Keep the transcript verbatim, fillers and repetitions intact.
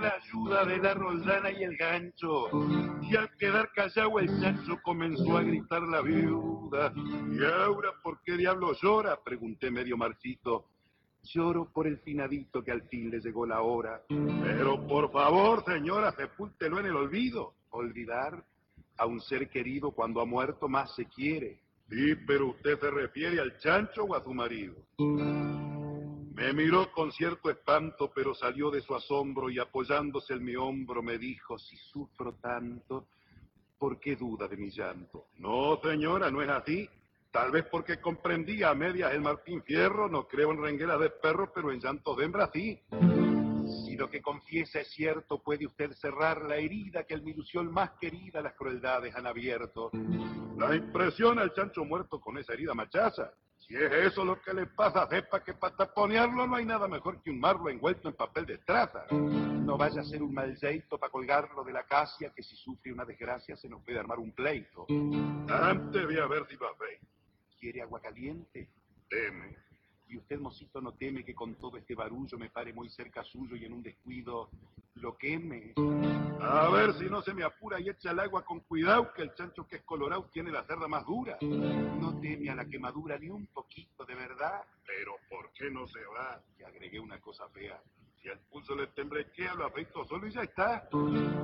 la ayuda de la roldana y el gancho. Y al quedar callado el chancho comenzó a gritar la viuda. ¿Y ahora por qué diablo llora?, pregunté medio marchito. Lloro por el finadito que al fin le llegó la hora. Pero por favor, señora, sepúltelo en el olvido. ¿Olvidar? A un ser querido cuando ha muerto más se quiere. Sí, pero usted se refiere al chancho o a su marido. Me miró con cierto espanto, pero salió de su asombro y apoyándose en mi hombro me dijo: si sufro tanto, ¿por qué duda de mi llanto? No, señora, no es así. Tal vez porque comprendía a medias el Martín Fierro, no creo en rengueras de perro, pero en llantos de hembra sí. Si lo que confiesa es cierto, puede usted cerrar la herida que el milusión más querida las crueldades han abierto. La impresiona el chancho muerto con esa herida machaza. Si es eso lo que le pasa, sepa que para taponearlo no hay nada mejor que un marlo envuelto en papel de estraza. No vaya a ser un mal jeito para colgarlo de la acacia, que si sufre una desgracia se nos puede armar un pleito. Antes de a ver si va fe. ¿Quiere agua caliente? Deme. ¿Y usted, mocito, no teme que con todo este barullo me pare muy cerca suyo y en un descuido lo queme? A ver si no se me apura y echa el agua con cuidado, que el chancho que es colorado tiene la cerda más dura. No teme a la quemadura ni un poquito, de verdad. Pero ¿por qué no se va? Y agregué una cosa fea. Si al pulso le temblequea, lo afeito solo y ya está.